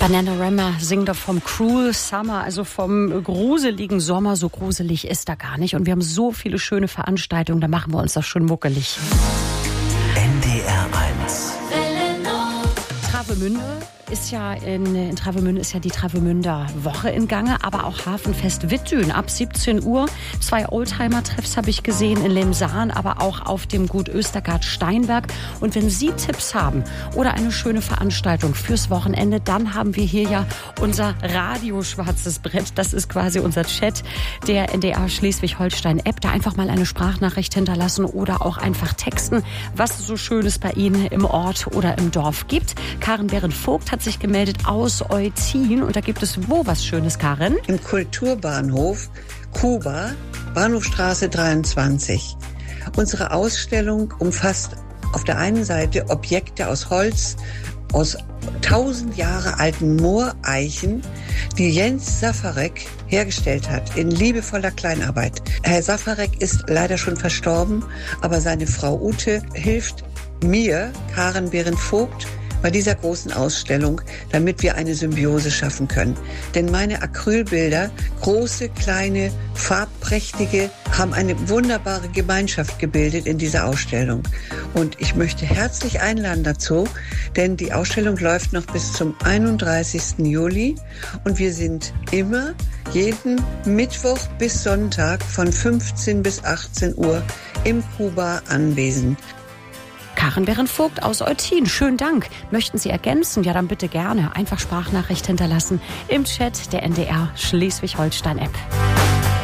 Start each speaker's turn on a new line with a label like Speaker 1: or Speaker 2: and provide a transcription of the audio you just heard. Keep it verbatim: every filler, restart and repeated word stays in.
Speaker 1: Bananarama singt da vom Cruel Summer, also vom gruseligen Sommer. So gruselig ist er gar nicht. Und wir haben so viele schöne Veranstaltungen, da machen wir uns das schon muckelig.
Speaker 2: N D R eins.
Speaker 1: Travemünde ist ja in, in Travemünde ist ja die Travemünder Woche in Gange, aber auch Hafenfest Wittdün ab siebzehn Uhr. Zwei Oldtimer-Treffs habe ich gesehen in Lemsaan, aber auch auf dem Gut Östergard Steinberg. Und wenn Sie Tipps haben oder eine schöne Veranstaltung fürs Wochenende, dann haben wir hier ja unser Radio Schwarzes Brett. Das ist quasi unser Chat der N D R Schleswig-Holstein-App. Da einfach mal eine Sprachnachricht hinterlassen oder auch einfach texten, was es so Schönes bei Ihnen im Ort oder im Dorf gibt. Karin Behrendt-Vogt hat sich gemeldet aus Eutin. Und da gibt es wo was Schönes, Karin?
Speaker 3: Im Kulturbahnhof Kuba, Bahnhofstraße dreiundzwanzig. Unsere Ausstellung umfasst auf der einen Seite Objekte aus Holz, aus tausend Jahre alten Mooreichen, die Jens Safarek hergestellt hat, in liebevoller Kleinarbeit. Herr Safarek ist leider schon verstorben, aber seine Frau Ute hilft mir, Karin Behrendt-Vogt, bei dieser großen Ausstellung, damit wir eine Symbiose schaffen können. Denn meine Acrylbilder, große, kleine, farbprächtige, haben eine wunderbare Gemeinschaft gebildet in dieser Ausstellung. Und ich möchte herzlich einladen dazu, denn die Ausstellung läuft noch bis zum einunddreißigsten Juli und wir sind immer jeden Mittwoch bis Sonntag von fünfzehn bis achtzehn Uhr im Kuba anwesend.
Speaker 1: Karin Behrendt-Vogt aus Eutin, schönen Dank. Möchten Sie ergänzen? Ja, dann bitte gerne. Einfach Sprachnachricht hinterlassen im Chat der N D R Schleswig-Holstein-App.